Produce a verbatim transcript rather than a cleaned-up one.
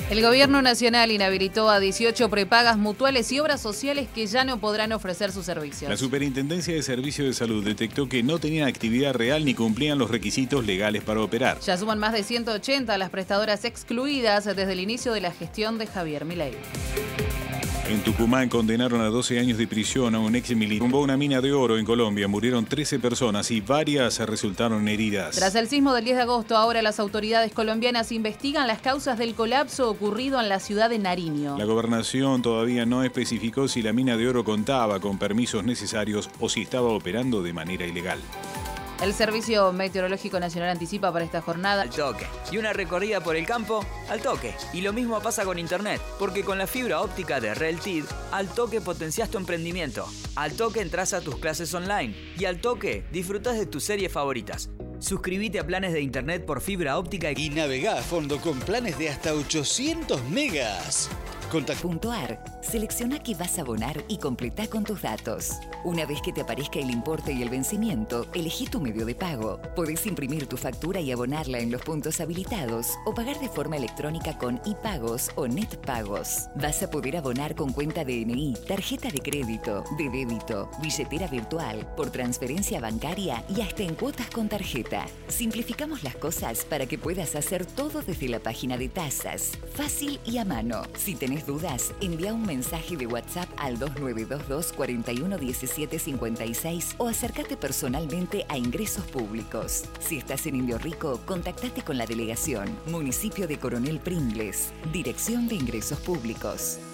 El Gobierno Nacional inhabilitó a dieciocho prepagas mutuales y obras sociales que ya no podrán ofrecer sus servicios. La Superintendencia de Servicios de Salud detectó que no tenían actividad real ni cumplían los requisitos legales para operar. Ya suman más de ciento ochenta las prestadoras excluidas desde el inicio de la gestión de Javier Milei. En Tucumán condenaron a doce años de prisión a un ex militar. Tumbó una mina de oro en Colombia. Murieron trece personas y varias resultaron heridas. Tras el sismo del diez de agosto, ahora las autoridades colombianas investigan las causas del colapso ocurrido en la ciudad de Nariño. La gobernación todavía no especificó si la mina de oro contaba con permisos necesarios o si estaba operando de manera ilegal. El Servicio Meteorológico Nacional anticipa para esta jornada al toque. Y una recorrida por el campo al toque. Y lo mismo pasa con internet, porque con la fibra óptica de Reltid, al toque potencias tu emprendimiento. Al toque entras a tus clases online. Y al toque disfrutas de tus series favoritas. Suscríbete a planes de internet por fibra óptica y navegá a fondo con planes de hasta ochocientos megas. Contact.ar. Selecciona qué vas a abonar y completá con tus datos. Una vez que te aparezca el importe y el vencimiento, elegí tu medio de pago. Podés imprimir tu factura y abonarla en los puntos habilitados o pagar de forma electrónica con iPagos o NetPagos. Vas a poder abonar con cuenta D N I, tarjeta de crédito, de débito, billetera virtual, por transferencia bancaria y hasta en cuotas con tarjeta. Simplificamos las cosas para que puedas hacer todo desde la página de tasas. Fácil y a mano. Si tenés dudas, envía un mensaje de WhatsApp al dos nueve dos dos, cuatro uno uno siete cinco seis o acércate personalmente a Ingresos Públicos. Si estás en Indio Rico, contactate con la delegación. Municipio de Coronel Pringles. Dirección de Ingresos Públicos.